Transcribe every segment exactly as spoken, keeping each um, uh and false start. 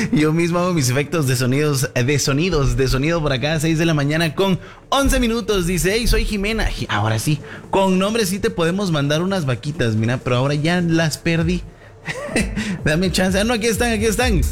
Yo mismo hago mis efectos de sonidos, de sonidos, de sonido por acá, seis de la mañana con once minutos. Dice, hey, soy Jimena. Ahora sí, con nombre sí te podemos mandar unas vaquitas, mira, pero ahora ya las perdí. Dame chance. Ah, no, aquí están, aquí están.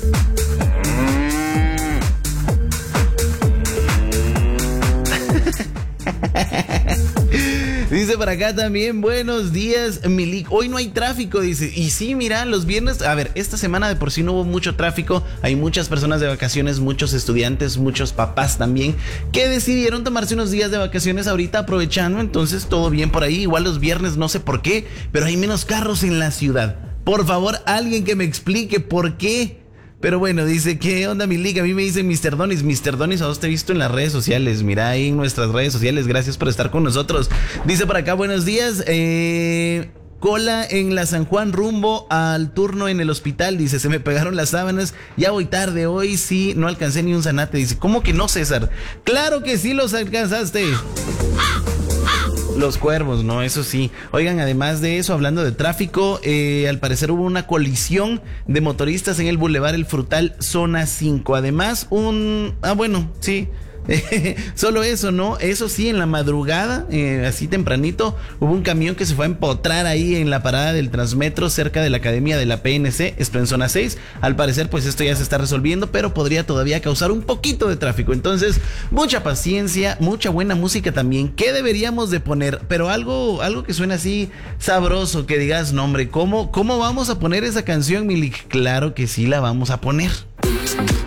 Dice por acá también, buenos días, Milik. Hoy no hay tráfico, dice. Y sí, mira, los viernes, a ver, esta semana de por sí no hubo mucho tráfico. Hay muchas personas de vacaciones, muchos estudiantes, muchos papás también, que decidieron tomarse unos días de vacaciones ahorita aprovechando. Entonces, todo bien por ahí. Igual los viernes, no sé por qué, pero hay menos carros en la ciudad. Por favor, alguien que me explique por qué. Pero bueno, dice, ¿qué onda, mi liga? A mí me dicen mister Donis. mister Donis, a vos te he visto en las redes sociales. Mira ahí en nuestras redes sociales. Gracias por estar con nosotros. Dice por acá, buenos días. Eh... Cola en la San Juan rumbo al turno en el hospital. Dice, se me pegaron las sábanas. Ya voy tarde. Hoy sí no alcancé ni un zanate. Dice, ¿cómo que no, César? Claro que sí los alcanzaste. Los cuervos, ¿no? Eso sí. Oigan, además de eso, hablando de tráfico, eh, al parecer hubo una colisión de motoristas en el Boulevard El Frutal, zona cinco. Además, un... Ah, bueno, sí. Solo eso, ¿no? Eso sí, en la madrugada, eh, así tempranito, hubo un camión que se fue a empotrar ahí en la parada del Transmetro cerca de la Academia de la P N C, esto en zona seis. Al parecer, pues esto ya se está resolviendo, pero podría todavía causar un poquito de tráfico. Entonces, mucha paciencia, mucha buena música también. ¿Qué deberíamos de poner? Pero algo, algo que suene así sabroso, que digas, no, hombre, ¿cómo, cómo vamos a poner esa canción, Milik? Claro que sí la vamos a poner.